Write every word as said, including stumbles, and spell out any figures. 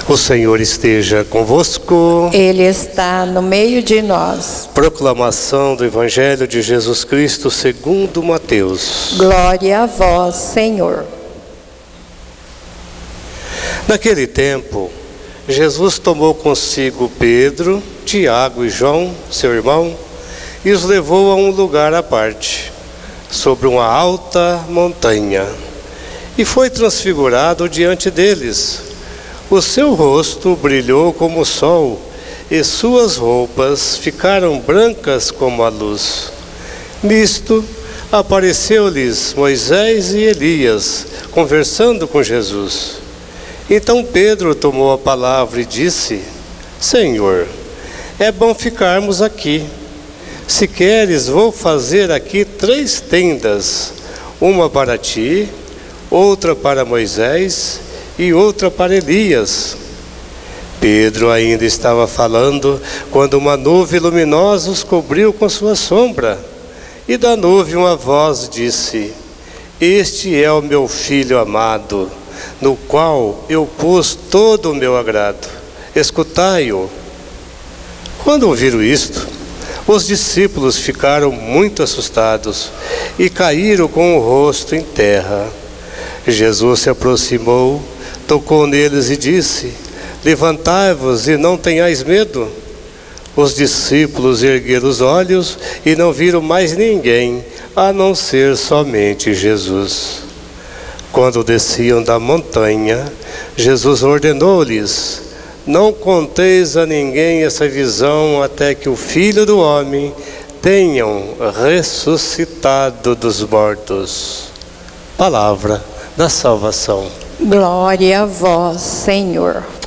O Senhor esteja convosco. Ele está no meio de nós. Proclamação do Evangelho de Jesus Cristo segundo Mateus. Glória a vós, Senhor. Naquele tempo, Jesus tomou consigo Pedro, Tiago e João, seu irmão, e os levou a um lugar à parte, sobre uma alta montanha, e foi transfigurado diante deles. O seu rosto brilhou como o sol, e suas roupas ficaram brancas como a luz. Nisto, apareceu-lhes Moisés e Elias, conversando com Jesus. Então Pedro tomou a palavra e disse: Senhor, é bom ficarmos aqui. Se queres, vou fazer aqui três tendas, uma para ti, outra para Moisés e outra para Elias. Pedro ainda estava falando quando uma nuvem luminosa os cobriu com sua sombra. E da nuvem uma voz disse: Este é o meu filho amado, no qual eu pus todo o meu agrado. Escutai-o. Quando ouviram isto, os discípulos ficaram muito assustados e caíram com o rosto em terra. Jesus se aproximou, tocou neles e disse: Levantai-vos e não tenhais medo. Os discípulos ergueram os olhos e não viram mais ninguém, a não ser somente Jesus. Quando desciam da montanha, Jesus ordenou-lhes: Não conteis a ninguém essa visão até que o Filho do Homem tenha ressuscitado dos mortos. Palavra da salvação. Glória a vós, Senhor.